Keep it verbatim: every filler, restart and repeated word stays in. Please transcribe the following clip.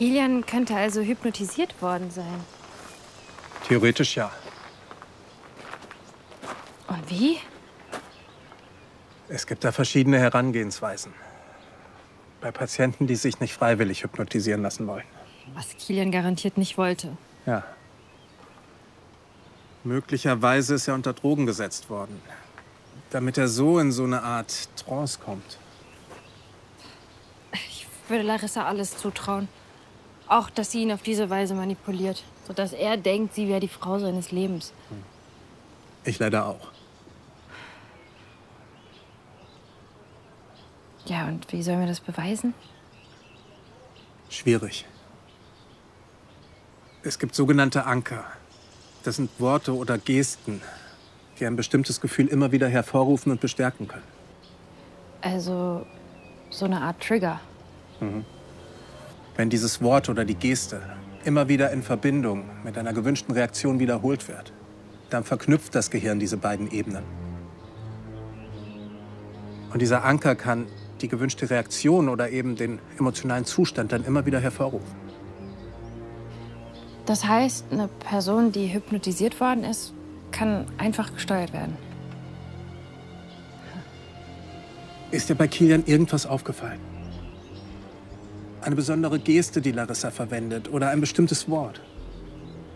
Kilian könnte also hypnotisiert worden sein. Theoretisch ja. Und wie? Es gibt da verschiedene Herangehensweisen. Bei Patienten, die sich nicht freiwillig hypnotisieren lassen wollen. Was Kilian garantiert nicht wollte. Ja. Möglicherweise ist er unter Drogen gesetzt worden, damit er so in so eine Art Trance kommt. Ich würde Larissa alles zutrauen. Auch, dass sie ihn auf diese Weise manipuliert, sodass er denkt, sie wäre die Frau seines Lebens. Ich leider auch. Ja, und wie sollen wir das beweisen? Schwierig. Es gibt sogenannte Anker. Das sind Worte oder Gesten, die ein bestimmtes Gefühl immer wieder hervorrufen und bestärken können. Also so eine Art Trigger. Mhm. Wenn dieses Wort oder die Geste immer wieder in Verbindung mit einer gewünschten Reaktion wiederholt wird, dann verknüpft das Gehirn diese beiden Ebenen. Und dieser Anker kann die gewünschte Reaktion oder eben den emotionalen Zustand dann immer wieder hervorrufen. Das heißt, eine Person, die hypnotisiert worden ist, kann einfach gesteuert werden. Ist dir bei Kilian irgendwas aufgefallen? Eine besondere Geste, die Larissa verwendet oder ein bestimmtes Wort?